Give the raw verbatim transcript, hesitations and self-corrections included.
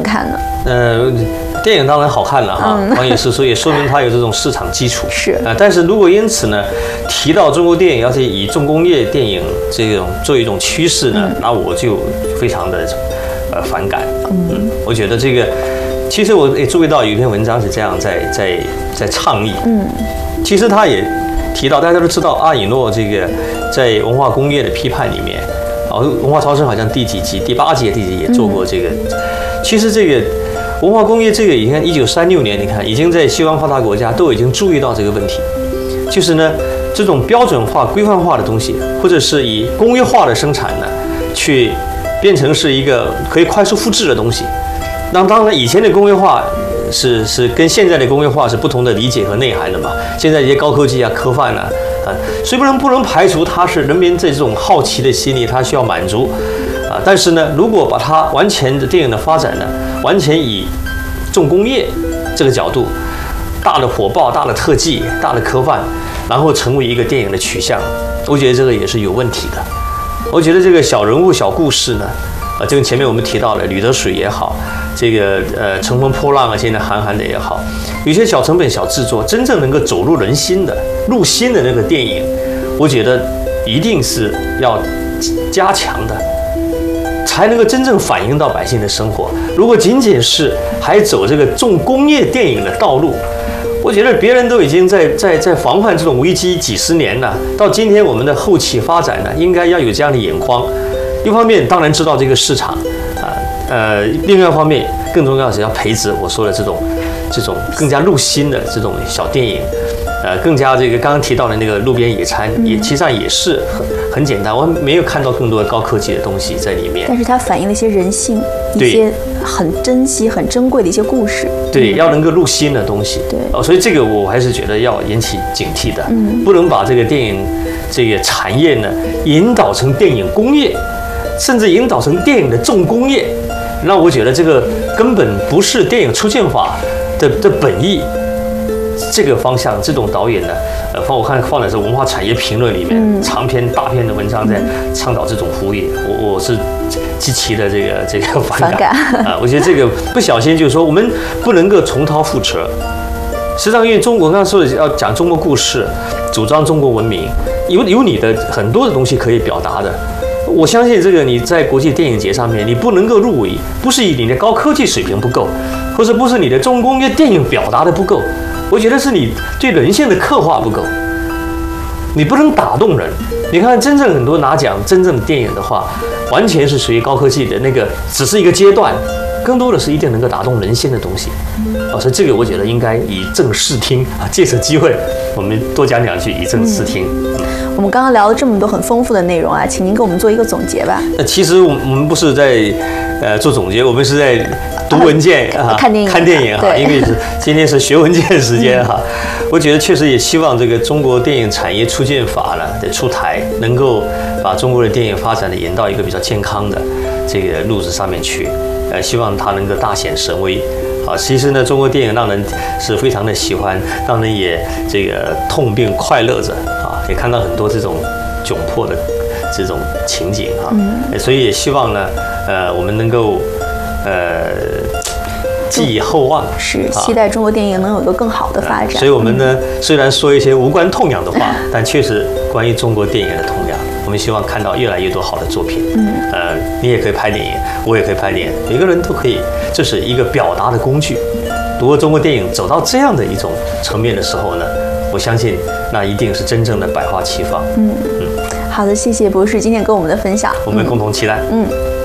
看呢？ 呃，电影当然好看了哈，嗯、黄野诗书也说明它有这种市场基础。 是啊、呃，但是如果因此呢，提到中国电影要是以重工业电影这种作为一种趋势呢，嗯、那我就非常的呃反感。嗯，嗯我觉得这个，其实我也注意到有一篇文章是这样在在在倡议。嗯，其实他也提到，大家都知道阿以诺这个在文化工业的批判里面。哦，文化超生好像第几集、第八集、第几集也做过这个。嗯、其实这个文化工业这个，你看一九三六年，你看已经在西方发达国家都已经注意到这个问题，就是呢这种标准化、规范化的东西，或者是以工业化的生产呢，去变成是一个可以快速复制的东西。那当然，以前的工业化是是跟现在的工业化是不同的理解和内涵的嘛。现在一些高科技啊、科幻啊。啊，所以不能不能排除它是人民这种好奇的心理，它需要满足，啊，但是呢，如果把它完全的电影的发展呢，完全以重工业这个角度，大的火爆、大的特技、大的科幻，然后成为一个电影的取向，我觉得这个也是有问题的。我觉得这个小人物、小故事呢，啊，这个前面我们提到的吕得水也好，这个呃乘风破浪啊，现在韩寒的也好，有些小成本、小制作，真正能够走入人心的。入心的那个电影，我觉得一定是要加强的，才能够真正反映到百姓的生活。如果仅仅是还走这个重工业电影的道路，我觉得别人都已经在在在防范这种危机几十年了。到今天我们的后期发展呢，应该要有这样的眼光。一方面当然知道这个市场啊，呃，另外一方面更重要是要培植我说的这种这种更加入心的这种小电影。呃，更加这个刚刚提到的那个路边野餐，也其实上也是很很简单，我没有看到更多的高科技的东西在里面。 但是它反映了一些人性，一些很珍惜、很珍贵的一些故事。 对，要能够入心的东西。 对， 哦，所以这个我还是觉得要引起警惕的，嗯，不能把这个电影这个产业呢引导成电影工业，甚至引导成电影的重工业。那我觉得这个根本不是电影出现法的的本意。这个方向，这种导演呢，呃，放我看放的是《文化产业评论》里面、嗯、长篇大篇的文章，在倡导这种服务业，我我是极其的这个这个反感啊！我觉得这个不小心就是说，我们不能够重蹈覆辙。实际上，因为中国刚刚说的要讲中国故事，主张中国文明，有有你的很多的东西可以表达的。我相信这个你在国际电影节上面，你不能够入围，不是以你的高科技水平不够，或者不是你的重工业电影表达的不够。我觉得是你对人性的刻画不够，你不能打动人。你看，真正很多拿奖真正的电影的话，完全是属于高科技的那个，只是一个阶段，更多的是一定能够打动人心的东西。哦，所以这个我觉得应该以正视听啊，借此机会我们多讲两句，以正视听。嗯我们刚刚聊了这么多很丰富的内容啊，请您给我们做一个总结吧。 那其实我们不是在呃做总结，我们是在读文件啊， 看电影， 看电影哈，因为是今天是学文件时间哈。我觉得确实也希望这个中国电影产业促进法呢的出台，能够把中国的电影发展的引到一个比较健康的这个路子上面去。呃，希望它能够大显神威。啊，其实呢，中国电影让人是非常的喜欢，让人也这个痛并快乐着啊，也看到很多这种窘迫的这种情景啊，嗯、所以也希望呢，呃，我们能够呃寄以厚望， 是期待中国电影能有一个更好的发展。 呃、所以我们呢，嗯、虽然说一些无关痛痒的话，但确实关于中国电影的痛痒。我们希望看到越来越多好的作品。嗯，呃，你也可以拍电影，我也可以拍电影，每个人都可以，这是一个表达的工具。如果中国电影走到这样的一种层面的时候呢，我相信那一定是真正的百花齐放。嗯嗯， 好的，谢谢博士今天跟我们的分享， 我们共同期待。嗯。嗯